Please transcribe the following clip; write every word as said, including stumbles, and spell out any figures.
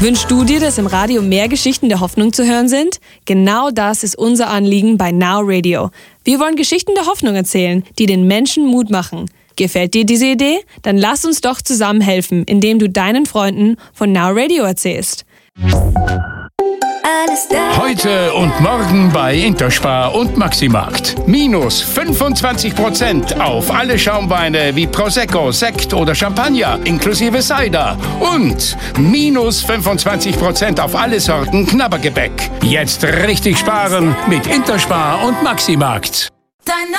Wünschst du dir, dass im Radio mehr Geschichten der Hoffnung zu hören sind? Genau das ist unser Anliegen bei Now Radio. Wir wollen Geschichten der Hoffnung erzählen, die den Menschen Mut machen. Gefällt dir diese Idee? Dann lass uns doch zusammen helfen, indem du deinen Freunden von Now Radio erzählst. Heute und morgen bei Interspar und Maximarkt. Minus fünfundzwanzig Prozent auf alle Schaumweine wie Prosecco, Sekt oder Champagner inklusive Cider. Und minus fünfundzwanzig Prozent auf alle Sorten Knabbergebäck. Jetzt richtig sparen mit Interspar und Maximarkt.